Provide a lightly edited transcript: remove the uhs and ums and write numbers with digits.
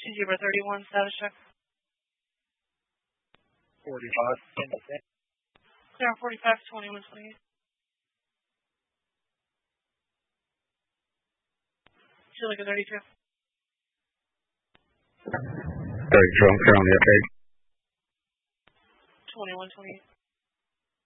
Zebra 31, status check. 45. Clear on 45, 2128. Chilica 32. 32, I'm clear on the update. 2128.